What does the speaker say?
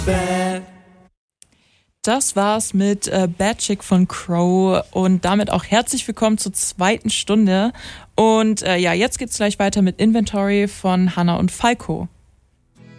Das war's mit Bad Chick von Crow und damit auch herzlich willkommen zur zweiten Stunde. Und jetzt geht's gleich weiter mit Inventory von Hannah und Falco.